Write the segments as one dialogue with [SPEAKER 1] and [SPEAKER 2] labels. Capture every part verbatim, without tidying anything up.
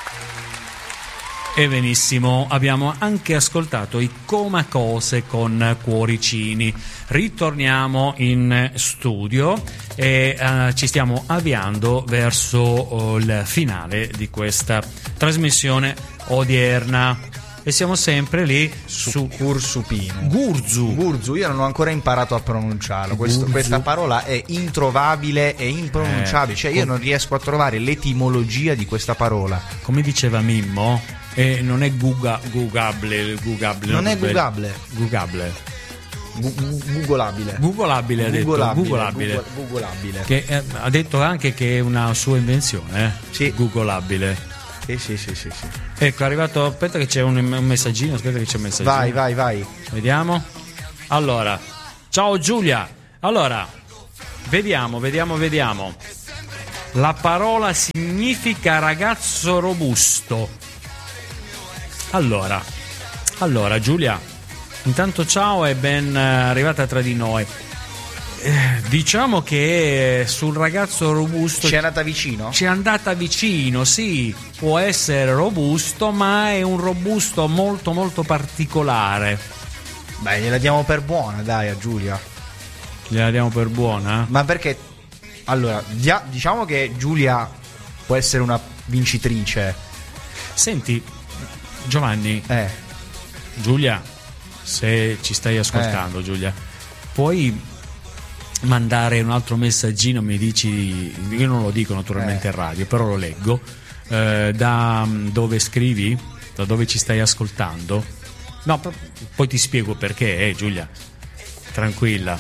[SPEAKER 1] E benissimo, abbiamo anche ascoltato i Comacose con Cuoricini. Ritorniamo in studio e uh, ci stiamo avviando verso uh, il finale di questa trasmissione odierna. E siamo sempre lì su,
[SPEAKER 2] su Gurzupino.
[SPEAKER 1] Gurzu.
[SPEAKER 2] Gurzu, io non ho ancora imparato a pronunciarlo. Questo, questa parola è introvabile e impronunciabile. Eh, cioè, io com- non riesco a trovare l'etimologia di questa parola.
[SPEAKER 1] Come diceva Mimmo, eh, non è guga, gugable, gugable.
[SPEAKER 2] Non
[SPEAKER 1] no,
[SPEAKER 2] è gugable.
[SPEAKER 1] Gugable.
[SPEAKER 2] Googolabile.
[SPEAKER 1] Googolabile ha detto. Googolabile.
[SPEAKER 2] Googolabile.
[SPEAKER 1] Che eh, ha detto anche che è una sua invenzione. Eh?
[SPEAKER 2] Sì.
[SPEAKER 1] Googolabile.
[SPEAKER 2] Sì, sì, sì, sì, sì.
[SPEAKER 1] Ecco, è arrivato. Aspetta che c'è un, un messaggino. Aspetta che c'è un messaggino.
[SPEAKER 2] Vai, vai, vai.
[SPEAKER 1] Vediamo. Allora, ciao Giulia. Allora, vediamo, vediamo, vediamo. La parola significa ragazzo robusto. Allora, allora Giulia, intanto ciao e ben arrivata tra di noi. Eh, diciamo che sul ragazzo robusto
[SPEAKER 2] ci è andata vicino?
[SPEAKER 1] Ci è andata vicino, sì. Può essere robusto, ma è un robusto molto molto particolare.
[SPEAKER 2] Beh, gliela diamo per buona, dai, a Giulia.
[SPEAKER 1] Gliela diamo per buona?
[SPEAKER 2] Ma perché? Allora, dia- diciamo che Giulia può essere una vincitrice.
[SPEAKER 1] Senti, Giovanni,
[SPEAKER 2] eh.
[SPEAKER 1] Giulia, se ci stai ascoltando, eh. Giulia, puoi mandare un altro messaggino, mi dici, io non lo dico naturalmente in eh. radio, però lo leggo, eh, da dove scrivi, da dove ci stai ascoltando. No, poi ti spiego perché, eh, Giulia, tranquilla.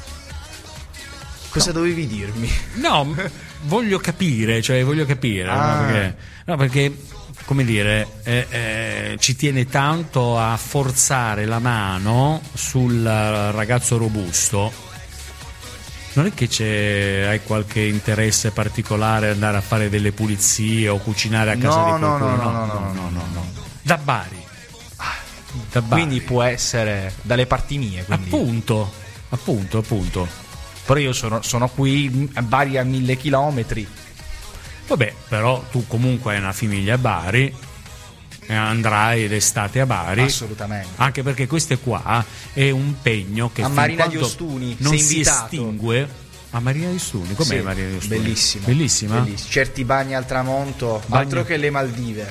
[SPEAKER 2] Cosa
[SPEAKER 1] no.
[SPEAKER 2] dovevi dirmi?
[SPEAKER 1] No, voglio capire, cioè voglio capire, ah. no, perché, no, perché come dire, eh, eh, ci tiene tanto a forzare la mano sul ragazzo robusto. Non è che c'è, hai qualche interesse particolare ad andare a fare delle pulizie o cucinare a casa
[SPEAKER 2] no,
[SPEAKER 1] di qualcuno?
[SPEAKER 2] No no no no, no, no, no, no.
[SPEAKER 1] Da Bari. Da Bari.
[SPEAKER 2] Quindi può essere dalle parti mie. Quindi.
[SPEAKER 1] Appunto, appunto, appunto.
[SPEAKER 2] Però io sono, sono qui a Bari a mille chilometri.
[SPEAKER 1] Vabbè, però tu comunque hai una famiglia a Bari e andrai d'estate a Bari.
[SPEAKER 2] Assolutamente.
[SPEAKER 1] Anche perché questo qua è un pegno che
[SPEAKER 2] a Marina di Ostuni
[SPEAKER 1] non
[SPEAKER 2] sei
[SPEAKER 1] si
[SPEAKER 2] invitato.
[SPEAKER 1] estingue. A Marina di Ostuni, com'è sì, Marina di Ostuni?
[SPEAKER 2] Bellissima.
[SPEAKER 1] Bellissima.
[SPEAKER 2] Bellissima. Certi bagni al tramonto, Bagno... altro che le Maldive.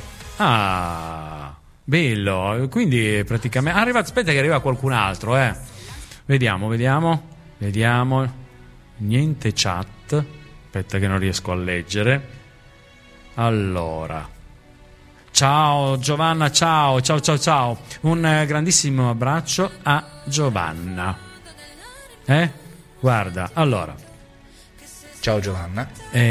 [SPEAKER 1] Ah, bello. Quindi praticamente arriva, aspetta che arriva qualcun altro, eh. Vediamo, vediamo. Vediamo. Niente chat. Aspetta che non riesco a leggere. Allora, ciao Giovanna, ciao, ciao, ciao, ciao. Un eh, grandissimo abbraccio a Giovanna. Eh? Guarda, allora.
[SPEAKER 2] Ciao Giovanna.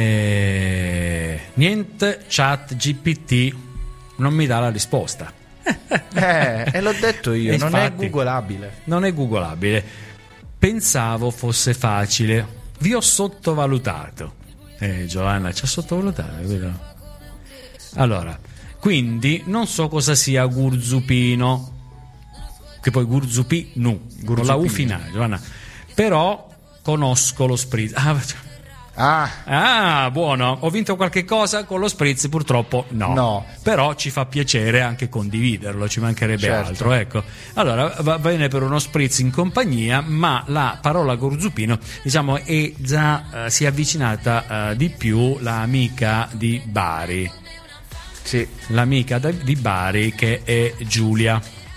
[SPEAKER 1] Eh, niente chat G P T non mi dà la risposta.
[SPEAKER 2] Eh, e l'ho detto io,
[SPEAKER 1] e
[SPEAKER 2] non
[SPEAKER 1] infatti,
[SPEAKER 2] è googolabile.
[SPEAKER 1] Non è googolabile. Pensavo fosse facile. Vi ho sottovalutato. Eh, Giovanna ci ha sottovalutato, vero? Allora, quindi non so cosa sia Gurzupino, che poi Gurzupino, con la U finale, Giovanna. Però conosco lo spritz. Ah,
[SPEAKER 2] ah.
[SPEAKER 1] ah, buono. Ho vinto qualche cosa con lo spritz? Purtroppo no.
[SPEAKER 2] No.
[SPEAKER 1] Però ci fa piacere anche condividerlo, ci mancherebbe
[SPEAKER 2] certo.
[SPEAKER 1] altro. Ecco. Allora va bene per uno spritz in compagnia, ma la parola Gurzupino, diciamo, è già eh, si è avvicinata eh, di più l'amica di Bari.
[SPEAKER 2] Sì.
[SPEAKER 1] L'amica di Bari che è Giulia.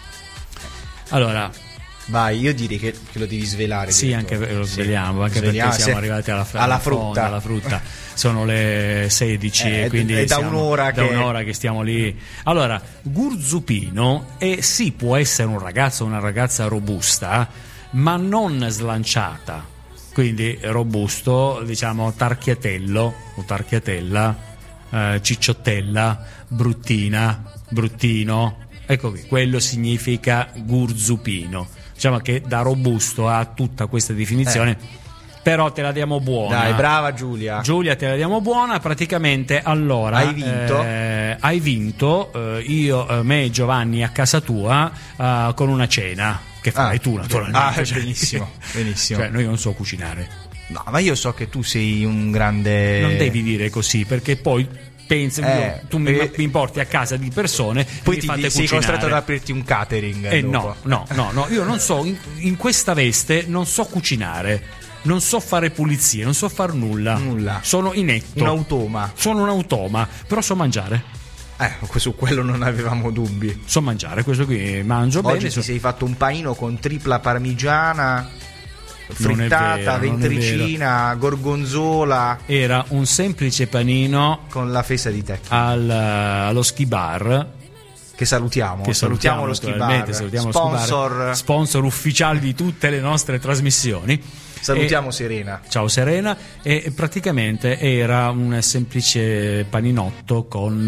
[SPEAKER 1] Allora.
[SPEAKER 2] Vai, io direi che, che lo devi svelare.
[SPEAKER 1] Sì, anche lo sveliamo, anche
[SPEAKER 2] sveliamo,
[SPEAKER 1] perché siamo
[SPEAKER 2] se...
[SPEAKER 1] arrivati alla, alla,
[SPEAKER 2] alla
[SPEAKER 1] frutta.
[SPEAKER 2] frutta.
[SPEAKER 1] Alla frutta. Sono le sedici
[SPEAKER 2] eh,
[SPEAKER 1] e quindi
[SPEAKER 2] è da un'ora,
[SPEAKER 1] da
[SPEAKER 2] che...
[SPEAKER 1] un'ora che stiamo lì. Allora, Gurzupino è, sì, può essere un ragazzo o una ragazza robusta, ma non slanciata. Quindi robusto, diciamo tarchiatello o tarchiatella, eh, cicciottella, bruttina, bruttino. Ecco qui, quello significa Gurzupino. Diciamo che da robusto ha tutta questa definizione, eh. però te la diamo buona.
[SPEAKER 2] Dai, brava Giulia.
[SPEAKER 1] Giulia, te la diamo buona. Praticamente, allora
[SPEAKER 2] hai vinto.
[SPEAKER 1] Eh, hai vinto. Eh, io, eh, me e Giovanni a casa tua eh, con una cena che farai ah, tu, naturalmente.
[SPEAKER 2] Ah,
[SPEAKER 1] cioè,
[SPEAKER 2] benissimo, benissimo.
[SPEAKER 1] Cioè, noi non so cucinare.
[SPEAKER 2] No, ma io so che tu sei un grande.
[SPEAKER 1] Non devi dire così, perché poi pensi,
[SPEAKER 2] Eh,
[SPEAKER 1] tu mi,
[SPEAKER 2] eh,
[SPEAKER 1] mi porti a casa di persone,
[SPEAKER 2] poi
[SPEAKER 1] mi
[SPEAKER 2] ti
[SPEAKER 1] fate
[SPEAKER 2] sei
[SPEAKER 1] cucinare.
[SPEAKER 2] costretto ad aprirti un catering.
[SPEAKER 1] Eh
[SPEAKER 2] dopo.
[SPEAKER 1] no, no, no, no, io non so, in, in questa veste non so cucinare, non so fare pulizie, non so far nulla.
[SPEAKER 2] Nulla.
[SPEAKER 1] Sono inetto.
[SPEAKER 2] Un automa.
[SPEAKER 1] Sono un automa, però so mangiare.
[SPEAKER 2] Eh, su quello non avevamo dubbi.
[SPEAKER 1] So mangiare, questo qui mangio
[SPEAKER 2] Oggi
[SPEAKER 1] bene.
[SPEAKER 2] ti
[SPEAKER 1] so-
[SPEAKER 2] sei fatto un panino con tripla parmigiana,
[SPEAKER 1] Non è
[SPEAKER 2] frittata,
[SPEAKER 1] vero, non è
[SPEAKER 2] ventricina, gorgonzola,
[SPEAKER 1] Era un semplice panino
[SPEAKER 2] con la fesa di te.
[SPEAKER 1] al, allo ski bar.
[SPEAKER 2] Che salutiamo.
[SPEAKER 1] Che salutiamo,
[SPEAKER 2] lo ski
[SPEAKER 1] naturalmente,
[SPEAKER 2] bar.
[SPEAKER 1] salutiamo lo ski bar,
[SPEAKER 2] Sponsor.
[SPEAKER 1] sponsor ufficiali di tutte le nostre trasmissioni.
[SPEAKER 2] Salutiamo
[SPEAKER 1] E-
[SPEAKER 2] Serena.
[SPEAKER 1] Ciao Serena. E praticamente era un semplice paninotto con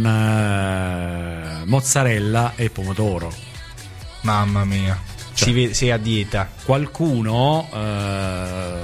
[SPEAKER 1] eh, mozzarella e pomodoro.
[SPEAKER 2] Mamma mia.
[SPEAKER 1] Cioè-
[SPEAKER 2] Si vede- sei a dieta.
[SPEAKER 1] Qualcuno eh,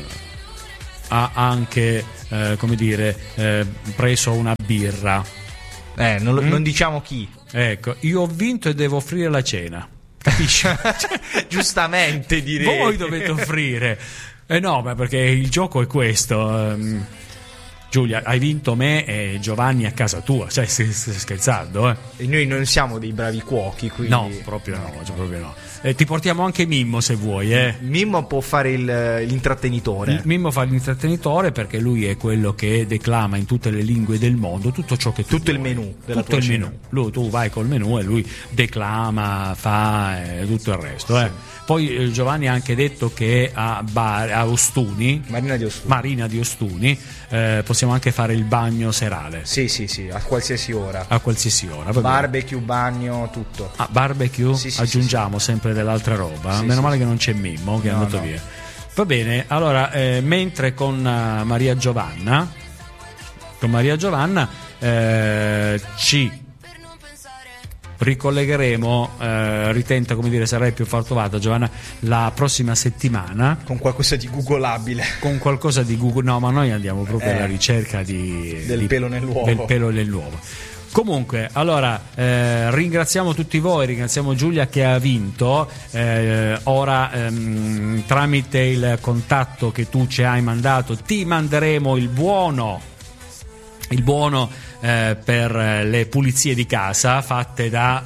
[SPEAKER 1] ha anche eh, come dire eh, preso una birra.
[SPEAKER 2] Eh, non, lo-
[SPEAKER 1] Mm?
[SPEAKER 2] non diciamo chi.
[SPEAKER 1] Ecco, io ho vinto e devo offrire la cena. Capisci?
[SPEAKER 2] Giustamente direi.
[SPEAKER 1] Voi dovete offrire. Eh no, ma perché il gioco è questo. ehm, Giulia, hai vinto me e Giovanni a casa tua. Cioè, stai stai scherzando, eh?
[SPEAKER 2] E noi non siamo dei bravi cuochi, quindi
[SPEAKER 1] No, proprio no, cioè, proprio no. Eh, ti portiamo anche Mimmo se vuoi, eh.
[SPEAKER 2] Mimmo può fare il- l'intrattenitore.
[SPEAKER 1] Mimmo fa l'intrattenitore perché lui è quello che declama in tutte le lingue del mondo tutto ciò che tu
[SPEAKER 2] Tutto il
[SPEAKER 1] vuoi.
[SPEAKER 2] menù della
[SPEAKER 1] tutto
[SPEAKER 2] tua
[SPEAKER 1] il
[SPEAKER 2] cena.
[SPEAKER 1] menù. Lui, tu vai col menù e lui declama, fa e tutto il resto, eh. Poi eh, Giovanni ha anche detto che a, Bar- a Ostuni,
[SPEAKER 2] Marina di Ostuni.
[SPEAKER 1] Marina di Ostuni, eh, possiamo anche fare il bagno serale
[SPEAKER 2] Sì, sì, sì, a qualsiasi ora.
[SPEAKER 1] a qualsiasi ora. va bene.
[SPEAKER 2] Barbecue, bagno, tutto.
[SPEAKER 1] Ah, barbecue?
[SPEAKER 2] Sì, sì,
[SPEAKER 1] Aggiungiamo sempre dell'altra roba.
[SPEAKER 2] Sì,
[SPEAKER 1] Meno
[SPEAKER 2] sì,
[SPEAKER 1] male
[SPEAKER 2] sì.
[SPEAKER 1] che non c'è Mimmo che è
[SPEAKER 2] No,
[SPEAKER 1] andato
[SPEAKER 2] no.
[SPEAKER 1] via. Va bene, allora eh, mentre con eh, Maria Giovanna con Maria Giovanna eh, ci ricollegheremo, eh, ritenta, come dire, sarai più fortunata Giovanna la prossima settimana
[SPEAKER 2] Con qualcosa di googolabile.
[SPEAKER 1] con qualcosa di Google. No, ma noi andiamo proprio
[SPEAKER 2] Eh,
[SPEAKER 1] alla ricerca di,
[SPEAKER 2] del
[SPEAKER 1] di-
[SPEAKER 2] pelo nell'uovo.
[SPEAKER 1] del pelo nell'uovo. Comunque, allora eh, ringraziamo tutti voi, ringraziamo Giulia che ha vinto. Eh, ora ehm, tramite il contatto che tu ci hai mandato ti manderemo il buono il buono eh, per le pulizie di casa fatte da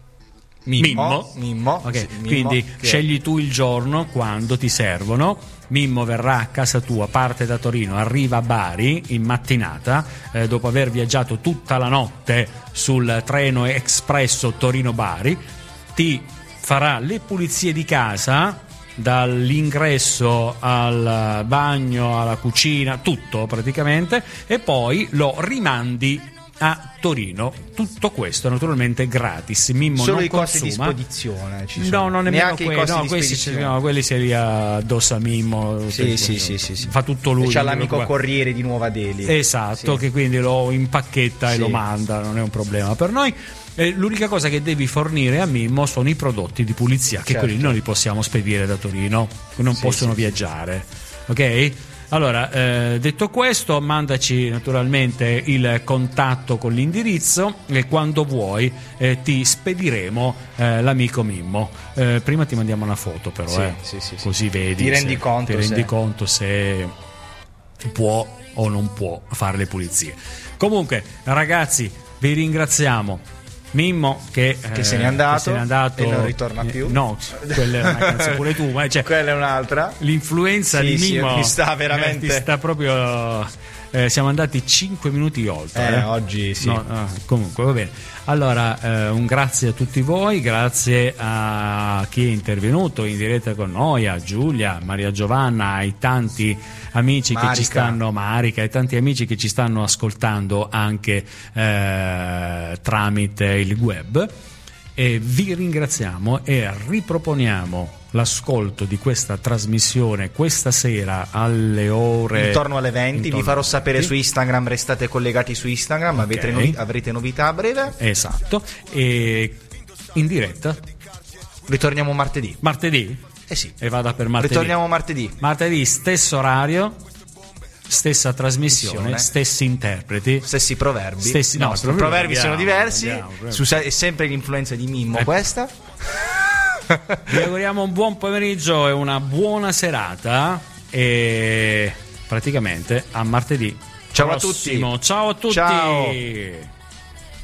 [SPEAKER 1] Mimmo.
[SPEAKER 2] Mimmo,
[SPEAKER 1] Ok,
[SPEAKER 2] sì, Mimmo,
[SPEAKER 1] quindi
[SPEAKER 2] che-
[SPEAKER 1] scegli tu il giorno quando ti servono. Mimmo verrà a casa tua, parte da Torino, arriva a Bari in mattinata, eh, dopo aver viaggiato tutta la notte sul treno espresso Torino-Bari, ti farà le pulizie di casa, dall'ingresso al bagno, alla cucina, tutto praticamente, e poi lo rimandi a Torino. Tutto questo naturalmente gratis. Mimmo
[SPEAKER 2] Solo
[SPEAKER 1] non
[SPEAKER 2] i costi di
[SPEAKER 1] consuma.
[SPEAKER 2] spedizione ci
[SPEAKER 1] No,
[SPEAKER 2] sono.
[SPEAKER 1] non nemmeno
[SPEAKER 2] Neanche
[SPEAKER 1] quelli,
[SPEAKER 2] i costi
[SPEAKER 1] no,
[SPEAKER 2] di
[SPEAKER 1] questi,
[SPEAKER 2] spedizione.
[SPEAKER 1] no, quelli se li addossa Mimmo.
[SPEAKER 2] Sì, sì, sì, sì, sì.
[SPEAKER 1] Fa tutto lui.
[SPEAKER 2] E c'ha
[SPEAKER 1] lui
[SPEAKER 2] l'amico
[SPEAKER 1] qua.
[SPEAKER 2] corriere di Nuova Delhi.
[SPEAKER 1] Esatto,
[SPEAKER 2] Sì.
[SPEAKER 1] che quindi lo impacchetta e
[SPEAKER 2] Sì.
[SPEAKER 1] lo manda, non è un problema per noi. Eh, l'unica cosa che devi fornire a Mimmo sono i prodotti di pulizia, che
[SPEAKER 2] Certo.
[SPEAKER 1] quelli non li possiamo spedire da Torino, non
[SPEAKER 2] Sì,
[SPEAKER 1] possono
[SPEAKER 2] sì,
[SPEAKER 1] viaggiare. Ok? Allora, eh, detto questo, mandaci naturalmente il contatto con l'indirizzo e quando vuoi eh, ti spediremo eh, l'amico Mimmo. Eh, prima ti mandiamo una foto però,
[SPEAKER 2] Sì,
[SPEAKER 1] eh,
[SPEAKER 2] sì, sì, sì.
[SPEAKER 1] così vedi
[SPEAKER 2] Ti rendi
[SPEAKER 1] se,
[SPEAKER 2] conto
[SPEAKER 1] ti rendi
[SPEAKER 2] se-
[SPEAKER 1] conto se può o non può fare le pulizie. Comunque, ragazzi, vi ringraziamo. Mimmo che,
[SPEAKER 2] Che se n'è andato
[SPEAKER 1] che se n'è andato
[SPEAKER 2] e non ritorna più.
[SPEAKER 1] Eh, no, quella è una canzone pure tu, ma cioè,
[SPEAKER 2] Quella è un'altra.
[SPEAKER 1] l'influenza
[SPEAKER 2] Sì,
[SPEAKER 1] di
[SPEAKER 2] sì,
[SPEAKER 1] Mimmo
[SPEAKER 2] mi sta veramente-
[SPEAKER 1] eh, ti sta proprio eh, siamo andati cinque minuti oltre.
[SPEAKER 2] Eh,
[SPEAKER 1] eh.
[SPEAKER 2] oggi sì.
[SPEAKER 1] No, ah, comunque va bene. Allora, eh, un grazie a tutti voi, grazie a chi è intervenuto in diretta con noi, a Giulia, Maria Giovanna, ai tanti amici che ci
[SPEAKER 2] Marica.
[SPEAKER 1] stanno, Marica, ai tanti amici che ci stanno ascoltando anche eh, tramite il web. E vi ringraziamo e riproponiamo l'ascolto di questa trasmissione questa sera alle ore
[SPEAKER 2] Intorno alle venti,
[SPEAKER 1] intorno
[SPEAKER 2] vi farò
[SPEAKER 1] alle
[SPEAKER 2] sapere
[SPEAKER 1] venti.
[SPEAKER 2] su Instagram, restate collegati su Instagram, avete
[SPEAKER 1] Ok.
[SPEAKER 2] novi- avrete novità a breve.
[SPEAKER 1] Esatto, e in diretta
[SPEAKER 2] Ritorniamo martedì.
[SPEAKER 1] martedì
[SPEAKER 2] Eh sì.
[SPEAKER 1] e vada per martedì.
[SPEAKER 2] Ritorniamo martedì.
[SPEAKER 1] Martedì stesso orario, stessa trasmissione,
[SPEAKER 2] Missione.
[SPEAKER 1] stessi interpreti.
[SPEAKER 2] Stessi proverbi.
[SPEAKER 1] Stessi- no,
[SPEAKER 2] no,
[SPEAKER 1] i
[SPEAKER 2] i
[SPEAKER 1] proverbi
[SPEAKER 2] proverbi sono
[SPEAKER 1] andiamo,
[SPEAKER 2] diversi.
[SPEAKER 1] andiamo, proverbi.
[SPEAKER 2] Su- è sempre l'influenza di Mimmo
[SPEAKER 1] Eh.
[SPEAKER 2] questa.
[SPEAKER 1] Vi auguriamo un buon pomeriggio e una buona serata e praticamente a martedì.
[SPEAKER 2] Ciao.
[SPEAKER 1] prossimo.
[SPEAKER 2] A tutti.
[SPEAKER 1] Ciao a tutti.
[SPEAKER 2] Ciao.